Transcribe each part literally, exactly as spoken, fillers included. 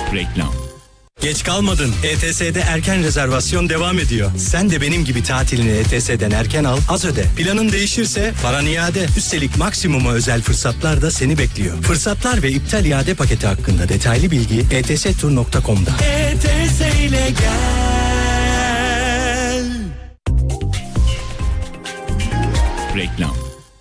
Reklam. Geç kalmadın. E T S'de erken rezervasyon devam ediyor. Sen de benim gibi tatilini E T S'den erken al, az öde. Planın değişirse paran iade. Üstelik maksimuma özel fırsatlar da seni bekliyor. Fırsatlar ve iptal iade paketi hakkında detaylı bilgi e t s tur nokta com'da. E T S ile gel. Reklam.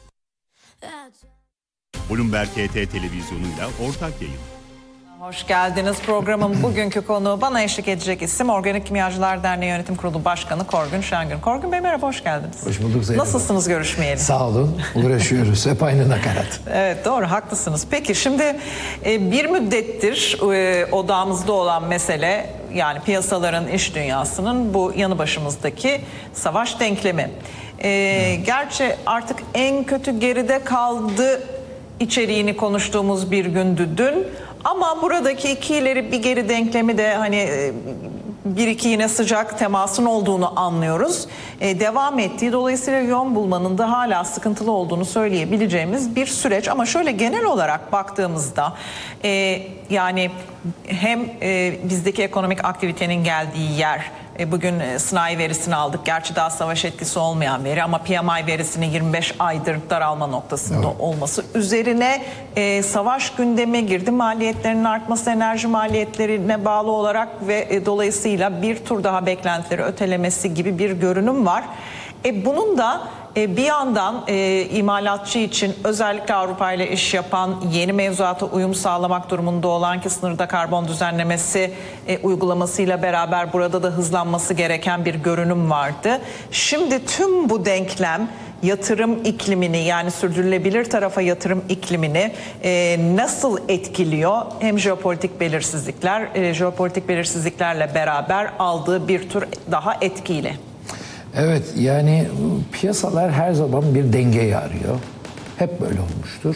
Bloomberg H T televizyonuyla ortak yayın. Hoş geldiniz. Programın bugünkü konuğu, bana eşlik edecek isim Organik Kimyacılar Derneği Yönetim Kurulu Başkanı Korgün Şengün. Korgün Bey merhaba, hoş geldiniz. Hoş bulduk Zeynep. Nasılsınız görüşmeyeli? Sağ olun, uğraşıyoruz. Hep aynı nakarat. Evet, doğru, haklısınız. Peki şimdi bir müddettir odağımızda olan mesele, yani piyasaların, iş dünyasının bu yanı başımızdaki savaş denklemi. Ee, gerçi artık en kötü geride kaldı içeriğini konuştuğumuz bir gündü dün. Ama buradaki iki ileri bir geri denklemi de hani bir iki yine sıcak temasın olduğunu anlıyoruz. Ee, devam ettiği, dolayısıyla yön bulmanın da hala sıkıntılı olduğunu söyleyebileceğimiz bir süreç. Ama şöyle genel olarak baktığımızda e, yani hem e, bizdeki ekonomik aktivitenin geldiği yer, bugün sanayi verisini aldık. Gerçi daha savaş etkisi olmayan veri ama P M I verisinin yirmi beş aydır daralma noktasında evet. olması. Üzerine e, savaş gündeme girdi. Maliyetlerinin artması, enerji maliyetlerine bağlı olarak ve e, dolayısıyla bir tur daha beklentileri ötelemesi gibi bir görünüm var. E, bunun da e, bir yandan e, imalatçı için, özellikle Avrupa ile iş yapan, yeni mevzuata uyum sağlamak durumunda olan ki sınırda karbon düzenlemesi e, uygulamasıyla beraber burada da hızlanması gereken bir görünüm vardı. Şimdi tüm bu denklem yatırım iklimini, yani sürdürülebilir tarafa yatırım iklimini e, nasıl etkiliyor? Hem jeopolitik belirsizlikler, e, jeopolitik belirsizliklerle beraber aldığı bir tür daha etkiyle. Evet, yani piyasalar her zaman bir dengeyi arıyor. Hep böyle olmuştur.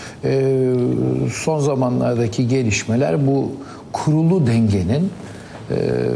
Ee, son zamanlardaki gelişmeler bu kurulu dengenin e,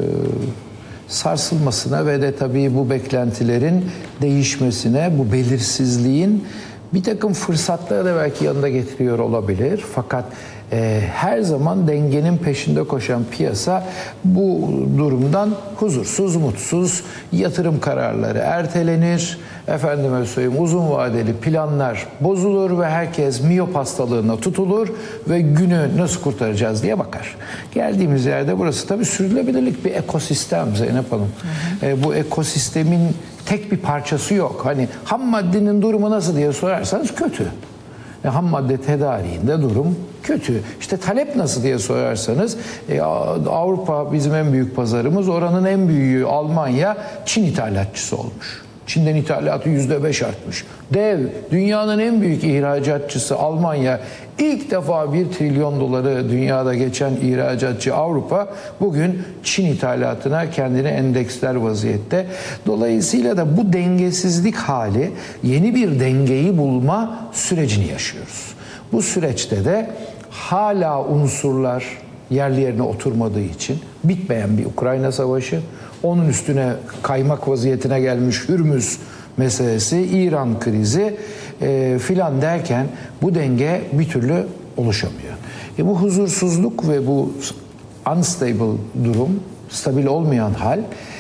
sarsılmasına ve de tabii bu beklentilerin değişmesine, bu belirsizliğin bir takım fırsatları da belki yanında getiriyor olabilir. Fakat e, her zaman dengenin peşinde koşan piyasa bu durumdan huzursuz, mutsuz, yatırım kararları ertelenir. Efendime söyleyeyim, uzun vadeli planlar bozulur ve herkes miyop hastalığına tutulur ve günü nasıl kurtaracağız diye bakar. Geldiğimiz yerde burası tabii sürdürülebilirlik bir ekosistem Zeynep Hanım. Hı hı. E, bu ekosistemin tek bir parçası yok. Hani ham maddenin durumu nasıl diye sorarsanız kötü. E, ham madde tedariğinde durum kötü. İşte talep nasıl diye sorarsanız e, Avrupa bizim en büyük pazarımız. Oranın en büyüğü Almanya, Çin ithalatçısı olmuş. Çin'den ithalatı yüzde beş artmış. Dev, dünyanın en büyük ihracatçısı Almanya. İlk defa bir trilyon doları dünyada geçen ihracatçı Avrupa bugün Çin ithalatına kendini endeksler vaziyette. Dolayısıyla da bu dengesizlik hali, yeni bir dengeyi bulma sürecini yaşıyoruz. Bu süreçte de hala unsurlar yerli yerine oturmadığı için bitmeyen bir Ukrayna savaşı, onun üstüne kaymak vaziyetine gelmiş Hürmüz meselesi, İran krizi e, filan derken bu denge bir türlü oluşamıyor. E, bu huzursuzluk ve bu unstable durum, stabil olmayan hal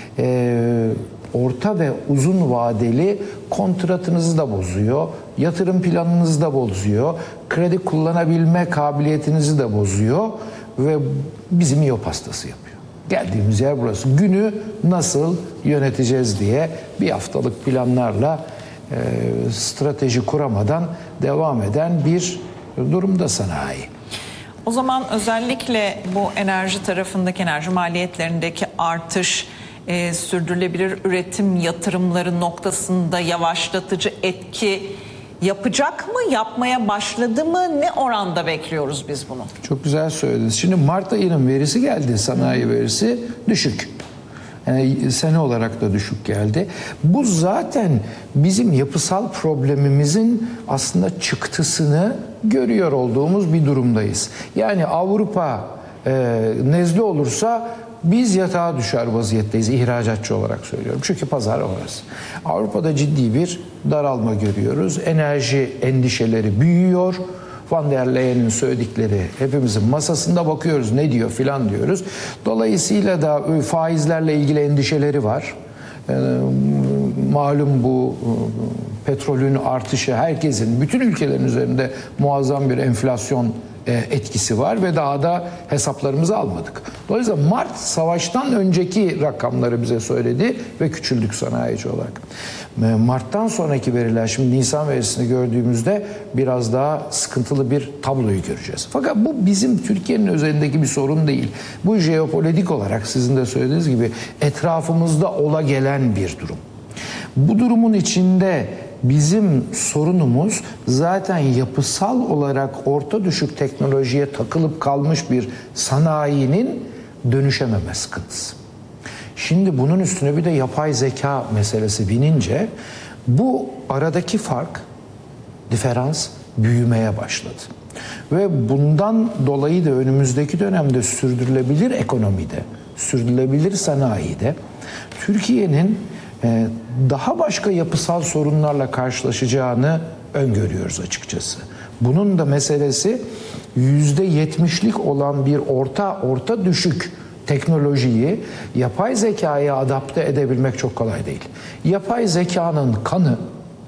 e, orta ve uzun vadeli kontratınızı da bozuyor, yatırım planınızı da bozuyor, kredi kullanabilme kabiliyetinizi de bozuyor ve bizi miyop hastası yapıyor. Geldiğimiz yer burası. Günü nasıl yöneteceğiz diye bir haftalık planlarla e, strateji kuramadan devam eden bir durumda sanayi. O zaman özellikle bu enerji tarafındaki, enerji maliyetlerindeki artış e, sürdürülebilir üretim yatırımları noktasında yavaşlatıcı etki yapacak mı? Yapmaya başladı mı? Ne oranda bekliyoruz biz bunu? Çok güzel söylediniz. Şimdi Mart ayının verisi geldi. Sanayi verisi düşük. Yani sene olarak da düşük geldi. Bu zaten bizim yapısal problemimizin aslında çıktısını görüyor olduğumuz bir durumdayız. Yani Avrupa e, nezle olursa biz yatağa düşer vaziyetteyiz, ihracatçı olarak söylüyorum. Çünkü pazar orası. Avrupa'da ciddi bir daralma görüyoruz. Enerji endişeleri büyüyor. Van der Leyen'in söyledikleri hepimizin masasında, bakıyoruz ne diyor filan diyoruz. Dolayısıyla da faizlerle ilgili endişeleri var. Ee, malum bu petrolün artışı herkesin, bütün ülkelerin üzerinde muazzam bir enflasyon etkisi var ve daha da hesaplarımızı almadık. Dolayısıyla Mart savaştan önceki rakamları bize söyledi ve küçüldük sanayici olarak. Mart'tan sonraki veriler, şimdi Nisan verisini gördüğümüzde biraz daha sıkıntılı bir tabloyu göreceğiz. Fakat bu bizim Türkiye'nin üzerindeki bir sorun değil. Bu jeopolitik olarak sizin de söylediğiniz gibi etrafımızda ola gelen bir durum. Bu durumun içinde bizim sorunumuz zaten yapısal olarak orta düşük teknolojiye takılıp kalmış bir sanayinin dönüşememe sıkıntısı. Şimdi bunun üstüne bir de yapay zeka meselesi binince bu aradaki fark, diferans büyümeye başladı. Ve bundan dolayı da önümüzdeki dönemde sürdürülebilir ekonomide, sürdürülebilir sanayide Türkiye'nin daha başka yapısal sorunlarla karşılaşacağını öngörüyoruz açıkçası. Bunun da meselesi yüzde yetmişlik olan bir orta orta düşük teknolojiyi yapay zekaya adapte edebilmek çok kolay değil. Yapay zekanın kanı,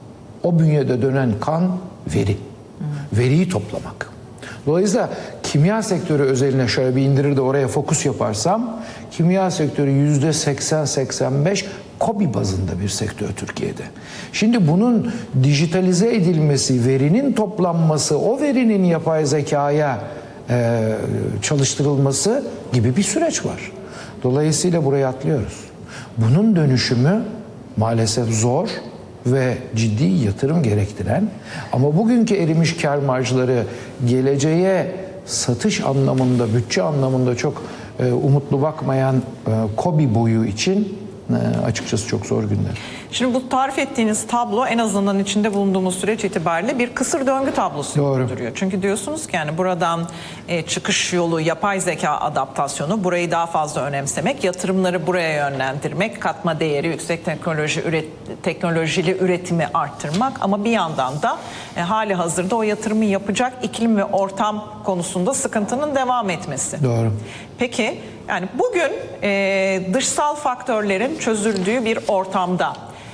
o bünyede dönen kan veri. Veriyi toplamak. Dolayısıyla kimya sektörü özeline şöyle bir indirir de oraya fokus yaparsam, kimya sektörü yüzde seksen seksen beş KOBİ bazında bir sektör Türkiye'de. Şimdi bunun dijitalize edilmesi, verinin toplanması, o verinin yapay zekaya e, çalıştırılması gibi bir süreç var. Dolayısıyla buraya atlıyoruz. Bunun dönüşümü maalesef zor ve ciddi yatırım gerektiren, ama bugünkü erimiş kar marjları geleceğe satış anlamında, bütçe anlamında çok e, umutlu bakmayan e, KOBİ boyu için e, açıkçası çok zor günler. Şimdi bu tarif ettiğiniz tablo en azından içinde bulunduğumuz süreç itibariyle bir kısır döngü tablosu Doğru. duruyor. Çünkü diyorsunuz ki yani buradan e, çıkış yolu yapay zeka adaptasyonu, burayı daha fazla önemsemek, yatırımları buraya yönlendirmek, katma değeri yüksek teknoloji üret, teknolojili üretimi arttırmak, ama bir yandan da e, hali hazırda o yatırımı yapacak iklim ve ortam konusunda sıkıntının devam etmesi. Doğru. Peki yani bugün e, dışsal faktörlerin çözüldüğü bir ortamda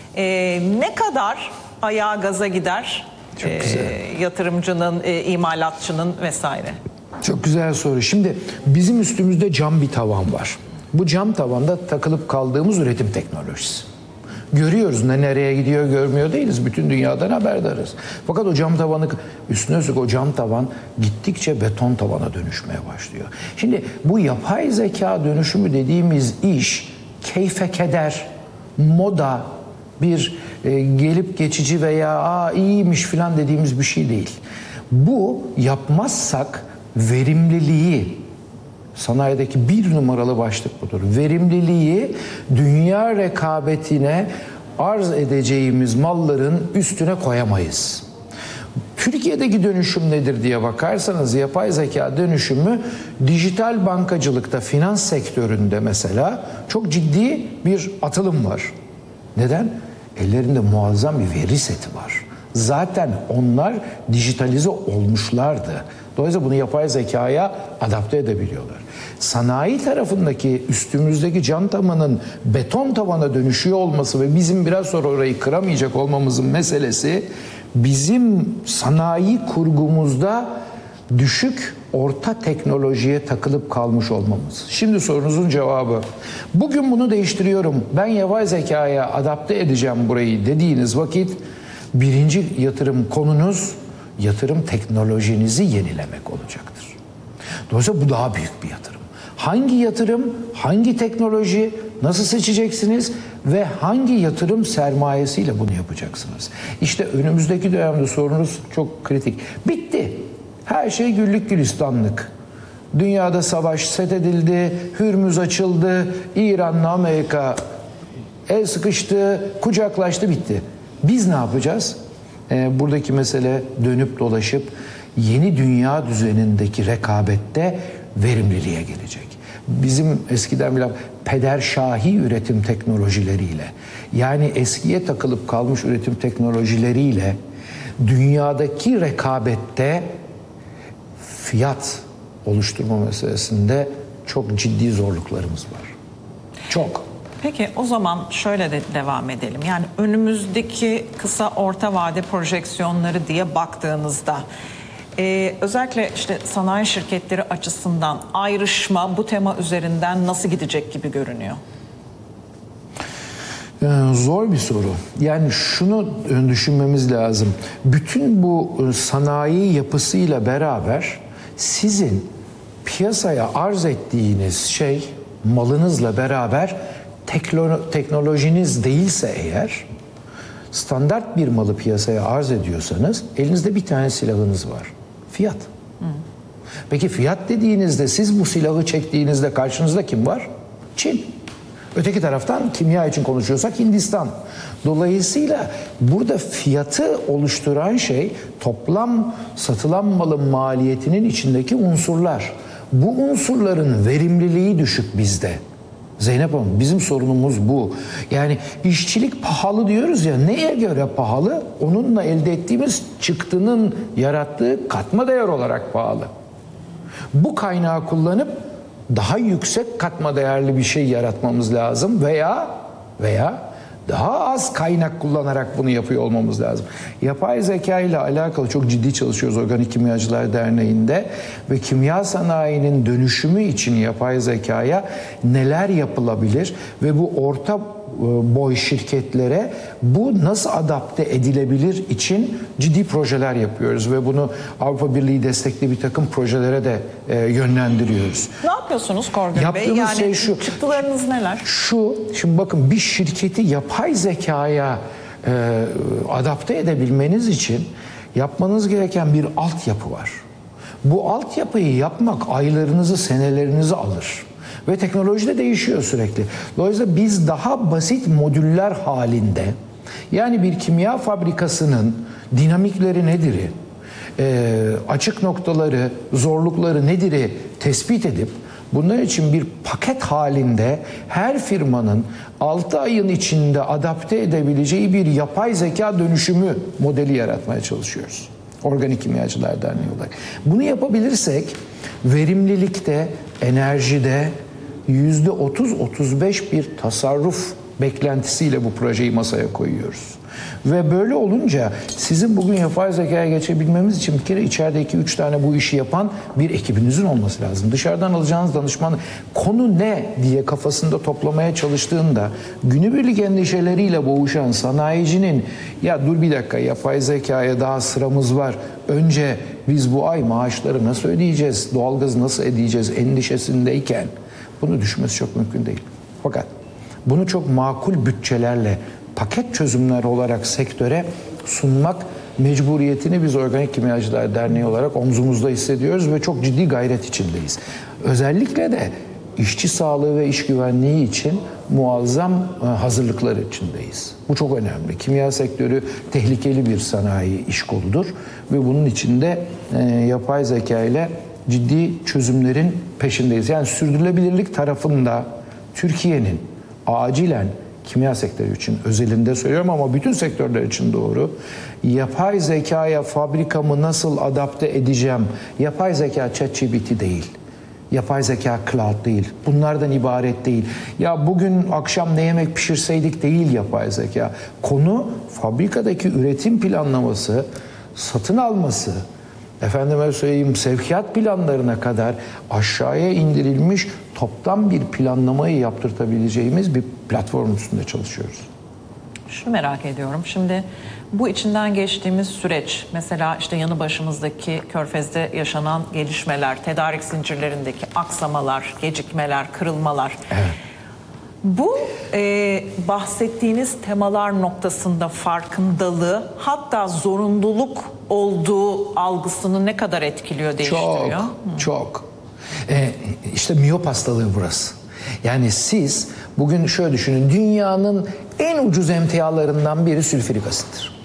e, ne kadar ayağa gaza gider Çok e, güzel. yatırımcının, e, imalatçının vesaire? Çok güzel soru. Şimdi bizim üstümüzde cam bir tavan var. Bu cam tavanda takılıp kaldığımız üretim teknolojisi. Görüyoruz, ne nereye gidiyor görmüyor değiliz. Bütün dünyadan haberdarız. Fakat o cam tavanı, üstüne üstlük o cam tavan gittikçe beton tavana dönüşmeye başlıyor. Şimdi bu yapay zeka dönüşümü dediğimiz iş keyfe keder, moda, bir e, gelip geçici veya aa iyiymiş falan dediğimiz bir şey değil. Bu yapmazsak verimliliği, sanayideki bir numaralı başlık budur. Verimliliği dünya rekabetine arz edeceğimiz malların üstüne koyamayız. Türkiye'deki dönüşüm nedir diye bakarsanız, yapay zeka dönüşümü dijital bankacılıkta, finans sektöründe mesela çok ciddi bir atılım var. Neden? Ellerinde muazzam bir veri seti var. Zaten onlar dijitalize olmuşlardı. Dolayısıyla bunu yapay zekaya adapte edebiliyorlar. Sanayi tarafındaki üstümüzdeki cam tavanın beton tavana dönüşüyor olması ve bizim biraz sonra orayı kıramayacak olmamızın meselesi, bizim sanayi kurgumuzda düşük orta teknolojiye takılıp kalmış olmamız. Şimdi sorunuzun cevabı. Bugün bunu değiştiriyorum, ben yapay zekaya adapte edeceğim burayı dediğiniz vakit birinci yatırım konunuz yatırım teknolojinizi yenilemek olacaktır. Dolayısıyla bu daha büyük bir yatırım. Hangi yatırım, hangi teknoloji, nasıl seçeceksiniz ve hangi yatırım sermayesiyle bunu yapacaksınız? İşte önümüzdeki dönemde sorunuz çok kritik. Bitti. Her şey güllük gülistanlık. Dünyada savaş sethedildi, Hürmüz açıldı, İran'la Amerika el sıkıştı, kucaklaştı, bitti. Biz ne yapacağız? Ee, buradaki mesele dönüp dolaşıp yeni dünya düzenindeki rekabette verimliliğe gelecek. Bizim eskiden bile pederşahi üretim teknolojileriyle, yani eskiye takılıp kalmış üretim teknolojileriyle dünyadaki rekabette fiyat oluşturma meselesinde çok ciddi zorluklarımız var. Çok. Peki o zaman şöyle de devam edelim. Yani önümüzdeki kısa orta vade projeksiyonları diye baktığınızda e, özellikle işte sanayi şirketleri açısından ayrışma bu tema üzerinden nasıl gidecek gibi görünüyor? Ee, zor bir soru. Yani şunu düşünmemiz lazım. Bütün bu sanayi yapısıyla beraber sizin piyasaya arz ettiğiniz şey malınızla beraber teknolojiniz değilse eğer, standart bir malı piyasaya arz ediyorsanız elinizde bir tane silahınız var. Fiyat. Hı. Peki fiyat dediğinizde siz bu silahı çektiğinizde karşınızda kim var? Çin. Öteki taraftan kimya için konuşuyorsak Hindistan. Dolayısıyla burada fiyatı oluşturan şey toplam satılan malın maliyetinin içindeki unsurlar. Bu unsurların verimliliği düşük bizde. Zeynep Hanım, bizim sorunumuz bu. Yani işçilik pahalı diyoruz ya, neye göre pahalı? Onunla elde ettiğimiz çıktının yarattığı katma değer olarak pahalı. Bu kaynağı kullanıp daha yüksek katma değerli bir şey yaratmamız lazım veya veya daha az kaynak kullanarak bunu yapıyor olmamız lazım. Yapay zeka ile alakalı çok ciddi çalışıyoruz Organik Kimyacılar Derneği'nde ve kimya sanayinin dönüşümü için yapay zekaya neler yapılabilir ve bu orta boy şirketlere bu nasıl adapte edilebilir için ciddi projeler yapıyoruz ve bunu Avrupa Birliği destekli bir takım projelere de e, yönlendiriyoruz. Ne yapıyorsunuz Korgun Bey? Yaptığımız Yani şey şu. Çıktılarınız neler? Şu, şimdi bakın bir şirketi yapay zekaya e, adapte edebilmeniz için yapmanız gereken bir altyapı var. Bu altyapıyı yapmak aylarınızı, senelerinizi alır. Ve teknoloji de değişiyor sürekli. Dolayısıyla biz daha basit modüller halinde, yani bir kimya fabrikasının dinamikleri nedir, e, açık noktaları, zorlukları nedir tespit edip bunlar için bir paket halinde her firmanın altı ayın içinde adapte edebileceği bir yapay zeka dönüşümü modeli yaratmaya çalışıyoruz. Organik Kimyacılar Derneği olarak. Bunu yapabilirsek verimlilikte, enerjide yüzde otuz otuz beş bir tasarruf beklentisiyle bu projeyi masaya koyuyoruz. Ve böyle olunca sizin bugün yapay zekaya geçebilmemiz için bir kere içeride iki üç tane bu işi yapan bir ekibinizin olması lazım. Dışarıdan alacağınız danışman konu ne diye kafasında toplamaya çalıştığında günübirlik endişeleriyle boğuşan sanayicinin ya dur bir dakika yapay zekaya daha sıramız var. Önce biz bu ay maaşları nasıl ödeyeceğiz, doğalgazı nasıl ödeyeceğiz endişesindeyken bunu düşünmesi çok mümkün değil. Fakat bunu çok makul bütçelerle paket çözümler olarak sektöre sunmak mecburiyetini biz Organik Kimyacılar Derneği olarak omzumuzda hissediyoruz ve çok ciddi gayret içindeyiz. Özellikle de işçi sağlığı ve iş güvenliği için muazzam hazırlıklar içindeyiz. Bu çok önemli. Kimya sektörü tehlikeli bir sanayi iş koludur ve bunun içinde e, yapay zeka ile ciddi çözümlerin peşindeyiz. Yani sürdürülebilirlik tarafında Türkiye'nin acilen kimya sektörü için özelinde söylüyorum ama bütün sektörler için doğru. Yapay zekaya fabrikamı nasıl adapte edeceğim? Yapay zeka ChatGPT değil. Yapay zeka cloud değil. Bunlardan ibaret değil. Ya bugün akşam ne yemek pişirseydik değil yapay zeka. Konu fabrikadaki üretim planlaması, satın alması, efendime söyleyeyim sevkiyat planlarına kadar aşağıya indirilmiş toplam bir planlamayı yaptırtabileceğimiz bir platform üstünde çalışıyoruz. Şunu merak ediyorum. Şimdi bu içinden geçtiğimiz süreç, mesela işte yanı başımızdaki Körfez'de yaşanan gelişmeler, tedarik zincirlerindeki aksamalar, gecikmeler, kırılmalar. Evet. Bu e, bahsettiğiniz temalar noktasında farkındalığı, hatta zorunluluk olduğu algısını ne kadar etkiliyor, değiştiriyor? Çok, Hı. çok. Ee, işte miyop hastalığı burası. Yani siz bugün şöyle düşünün, dünyanın en ucuz emtialarından biri sülfürik asittir.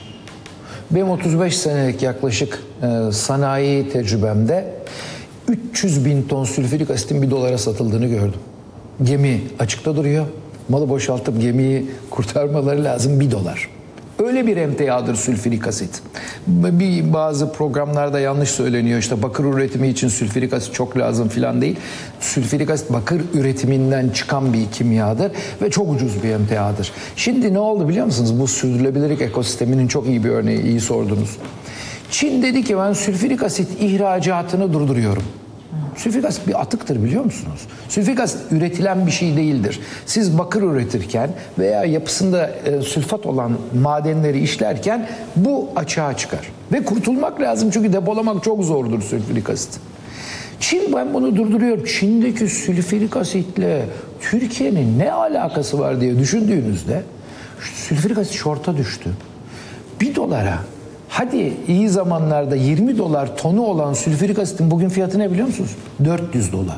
Benim otuz beş senelik yaklaşık e, sanayi tecrübemde üç yüz bin ton sülfürik asitin bir dolara satıldığını gördüm. Gemi açıkta duruyor. Malı boşaltıp gemiyi kurtarmaları lazım bir dolar. Öyle bir emtiadır sülfürik asit. Bir bazı programlarda yanlış söyleniyor. İşte bakır üretimi için sülfürik asit çok lazım falan değil. Sülfürik asit bakır üretiminden çıkan bir kimyadır ve çok ucuz bir emtiadır. Şimdi ne oldu biliyor musunuz? Bu sürdürülebilirlik ekosisteminin çok iyi bir örneği, iyi sordunuz. Çin dedi ki ben sülfürik asit ihracatını durduruyorum. Sülfürik asit bir atıktır biliyor musunuz? Sülfürik asit üretilen bir şey değildir. Siz bakır üretirken veya yapısında e, sülfat olan madenleri işlerken bu açığa çıkar. Ve kurtulmak lazım çünkü depolamak çok zordur sülfürik asit. Çin ben bunu durduruyorum. Çin'deki sülfürik asitle Türkiye'nin ne alakası var diye düşündüğünüzde sülfürik asit şorta düştü. Bir dolara, hadi iyi zamanlarda yirmi dolar tonu olan sülfürik asitin bugün fiyatı ne biliyor musunuz? dört yüz dolar.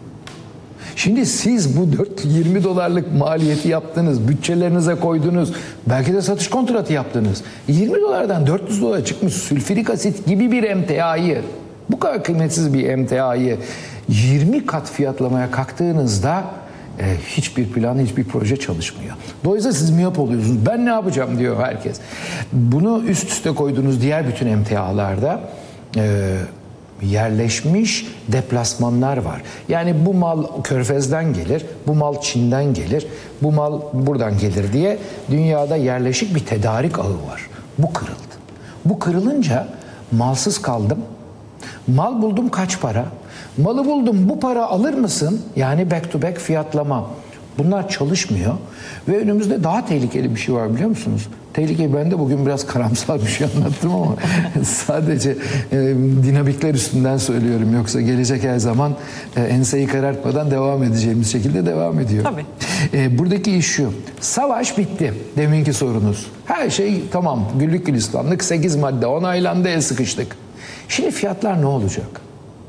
Şimdi siz bu yirmi dolarlık maliyeti yaptınız, bütçelerinize koydunuz, belki de satış kontratı yaptınız. yirmi dolardan dört yüz dolara çıkmış sülfürik asit gibi bir emtiayı, bu kadar kıymetsiz bir emtiayı yirmi kat fiyatlamaya kalktığınızda e, hiçbir plan, hiçbir proje çalışmıyor. Dolayısıyla siz miyop oluyorsunuz. Ben ne yapacağım diyor herkes. Bunu üst üste koyduğunuz diğer bütün emtialarda e, yerleşmiş deplasmanlar var. Yani bu mal Körfez'den gelir, bu mal Çin'den gelir, bu mal buradan gelir diye dünyada yerleşik bir tedarik ağı var. Bu kırıldı. Bu kırılınca malsız kaldım. Mal buldum kaç para? Malı buldum bu para alır mısın? Yani back to back fiyatlama. Bunlar çalışmıyor. Ve önümüzde daha tehlikeli bir şey var biliyor musunuz? Tehlike, ben de bugün biraz karamsar bir şey anlattım ama sadece e, dinamikler üstünden söylüyorum. Yoksa gelecek her zaman e, enseyi karartmadan devam edeceğimiz şekilde devam ediyor. Tabii. E, buradaki iş şu. Savaş bitti. Deminki sorunuz. Her şey tamam. Güllük gülistanlık, sekiz madde onaylandı, el sıkıştık. Şimdi fiyatlar ne olacak?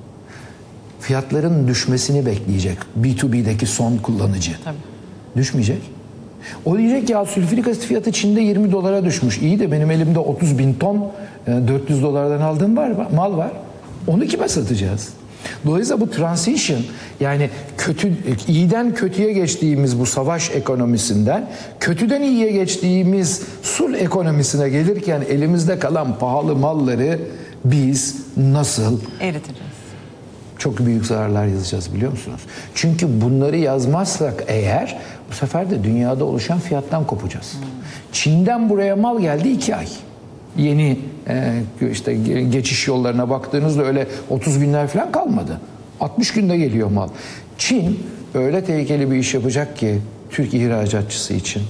Fiyatların düşmesini bekleyecek B iki B'deki son kullanıcı. Tabii. Düşmeyecek. O diyecek ya sülfürik asit fiyatı Çin'de yirmi dolara düşmüş. İyi de benim elimde otuz bin ton dört yüz dolardan aldığım var, mal var. Onu kime satacağız? Dolayısıyla bu transition, yani kötü, iyiden kötüye geçtiğimiz bu savaş ekonomisinden kötüden iyiye geçtiğimiz sulh ekonomisine gelirken elimizde kalan pahalı malları biz nasıl eriteceğiz? Çok büyük zararlar yazacağız biliyor musunuz? Çünkü bunları yazmazsak eğer bu sefer de dünyada oluşan fiyattan kopacağız. Hmm. Çin'den buraya mal geldi iki ay. Yeni e, işte geçiş yollarına baktığınızda öyle otuz günler falan kalmadı. altmış günde geliyor mal. Çin öyle tehlikeli bir iş yapacak ki Türk ihracatçısı için.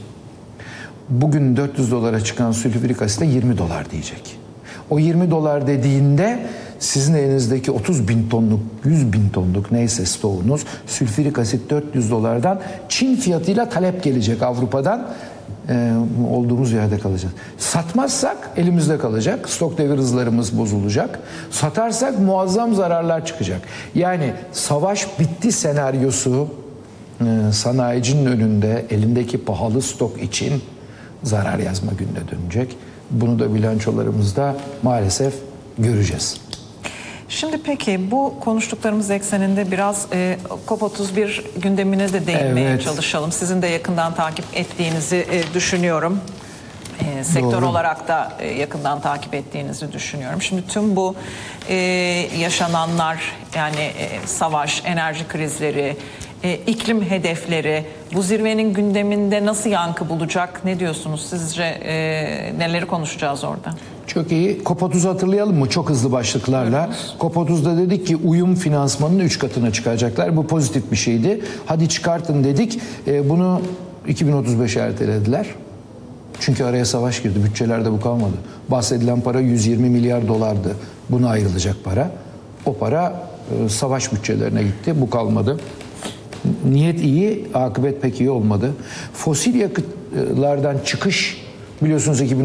Bugün dört yüz dolara çıkan sülfürik asite yirmi dolar diyecek. O yirmi dolar dediğinde sizin elinizdeki otuz bin tonluk, yüz bin tonluk neyse stoğunuz sülfürik asit dört yüz dolardan Çin fiyatıyla talep gelecek Avrupa'dan. Ee, olduğumuz yerde kalacağız. Satmazsak elimizde kalacak. Stok devir hızlarımız bozulacak. Satarsak muazzam zararlar çıkacak. Yani savaş bitti senaryosu e, sanayicinin önünde elindeki pahalı stok için zarar yazma gününe dönecek. Bunu da bilançolarımızda maalesef göreceğiz. Şimdi peki bu konuştuklarımız ekseninde biraz e, COP otuz bir gündemine de değinmeye evet. çalışalım. Sizin de yakından takip ettiğinizi e, düşünüyorum. E, sektör Doğru. olarak da e, yakından takip ettiğinizi düşünüyorum. Şimdi tüm bu e, yaşananlar, yani e, savaş, enerji krizleri, e, iklim hedefleri bu zirvenin gündeminde nasıl yankı bulacak? Ne diyorsunuz? Sizce e, neleri konuşacağız orada? Çok iyi. COP otuzu hatırlayalım mı? Çok hızlı başlıklarla. COP otuzda dedik ki uyum finansmanının üç katına çıkacaklar. Bu pozitif bir şeydi. Hadi çıkartın dedik. E, bunu iki bin otuz beşe ertelediler. Çünkü araya savaş girdi. Bütçelerde bu kalmadı. Bahsedilen para yüz yirmi milyar dolardı. Buna ayrılacak para. O para e, savaş bütçelerine gitti. Bu kalmadı. Niyet iyi, akıbet pek iyi olmadı. Fosil yakıtlardan çıkış biliyorsunuz iki bin